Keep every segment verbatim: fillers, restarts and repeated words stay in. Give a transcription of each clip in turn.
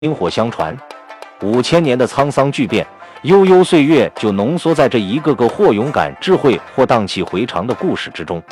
薪火相传，五千年的沧桑巨变，悠悠岁月就浓缩在这一个个或勇敢、智慧，或荡气回肠的故事之中。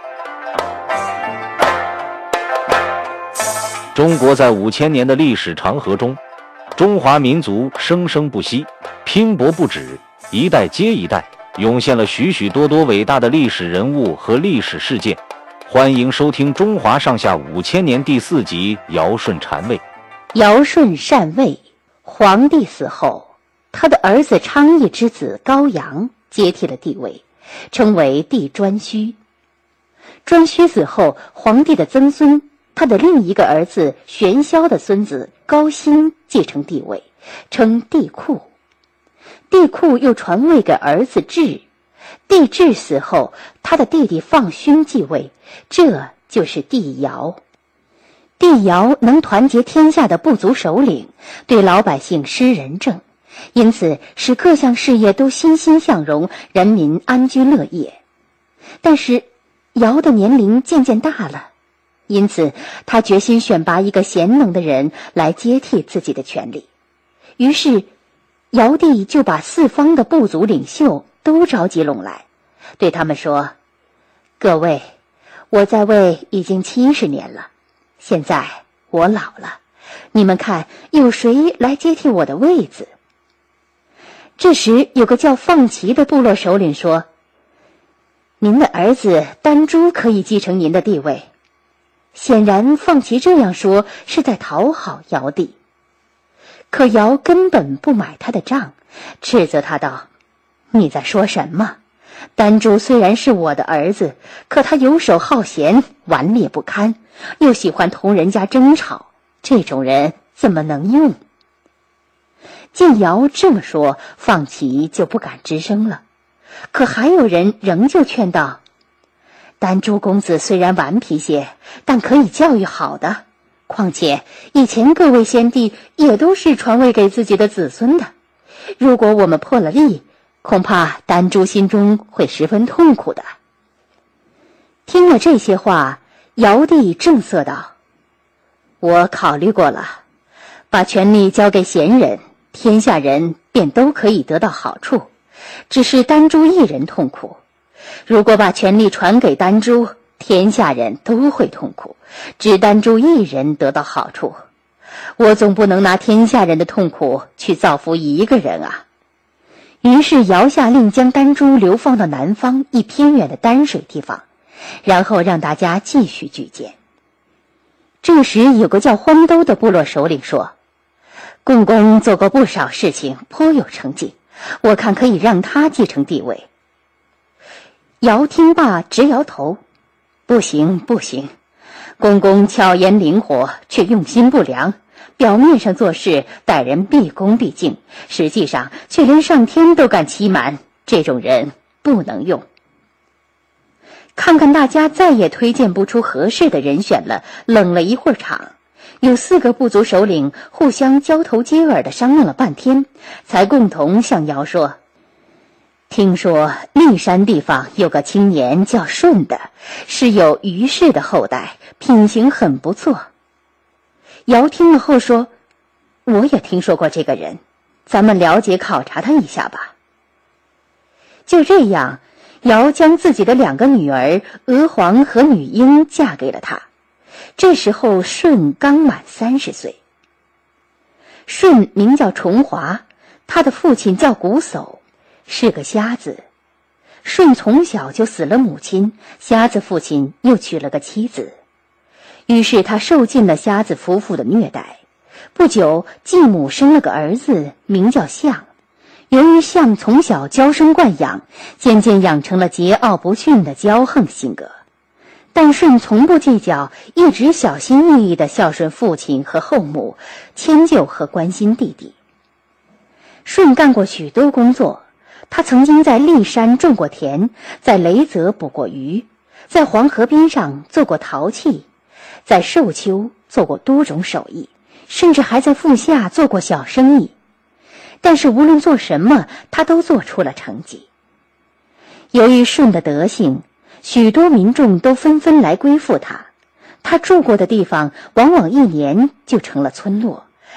中国在五千年的历史长河中，中华民族生生不息，拼搏不止，一代接一代，涌现了许许多多伟大的历史人物和历史事件。欢迎收听《中华上下五千年》第四集《尧舜禅位》。 尧舜禅位，皇帝死后，他的儿子昌邑之子高阳接替了帝位，称为帝颛顼。颛顼死后，皇帝的曾孙，他的另一个儿子玄霄的孙子高辛继承帝位，称帝喾。帝喾又传位给儿子智，帝智死后，他的弟弟放勋继位，这就是帝尧。帝尧能团结天下的部族首领，对老百姓施仁政，因此使各项事业都欣欣向荣，人民安居乐业。但是尧的年龄渐渐大了，因此他决心选拔一个贤能的人来接替自己的权力。于是尧帝就把四方的部族领袖都召集拢来，对他们说：各位，我在位已经七十年了，现在我老了，你们看有谁来接替我的位子？这时有个叫放齐的部落首领说：您的儿子丹朱可以继承您的地位。显然放齐这样说是在讨好尧帝，可尧根本不买他的账，斥责他道：你在说什么？丹朱虽然是我的儿子，可他游手好闲，顽劣不堪，又喜欢同人家争吵，这种人怎么能用？见尧这么说，放齐就不敢吱声了。可还有人仍旧劝道：丹朱公子虽然顽皮些，但可以教育好的，况且以前各位先帝也都是传位给自己的子孙的，如果我们破了例，恐怕丹朱心中会十分痛苦的。听了这些话，尧帝正色道：我考虑过了，把权力交给贤人，天下人便都可以得到好处，只是丹朱一人痛苦。如果把权力传给丹朱，天下人都会痛苦，只丹朱一人得到好处。我总不能拿天下人的痛苦去造福一个人啊。于是尧下令将丹朱流放到南方一偏远的丹水地方，然后让大家继续举荐。这时有个叫荒兜的部落首领说：共工做过不少事情，颇有成绩，我看可以让他继承帝位。尧听罢直摇头：不行不行，公公巧言灵活，却用心不良，表面上做事待人毕恭毕敬，实际上却连上天都敢欺瞒，这种人不能用。看看大家再也推荐不出合适的人选了，冷了一会儿场，有四个部族首领互相交头接耳地商量了半天，才共同向尧说：听说骊山地方有个青年叫舜的，是有虞氏的后代，品行很不错。尧听了后说：我也听说过这个人，咱们了解考察他一下吧。就这样，尧将自己的两个女儿娥皇和女英嫁给了他。这时候舜刚满三十岁。舜名叫重华，他的父亲叫瞽叟，是个瞎子。舜从小就死了母亲，瞎子父亲又娶了个妻子，于是他受尽了瞎子夫妇的虐待。不久，继母生了个儿子，名叫象。由于象从小娇生惯养，渐渐养成了桀骜不驯的骄横性格。但舜从不计较，一直小心翼翼地孝顺父亲和后母，迁就和关心弟弟。舜干过许多工作，他曾经在骊山种过田，在雷泽捕过鱼，在黄河边上做过陶器，在寿丘做过多种手艺，甚至还在腹下做过小生意。但是无论做什么，他都做出了成绩。由于舜的德行，许多民众都纷纷来归附他，他住过的地方往往一年就成了村落，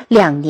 两年。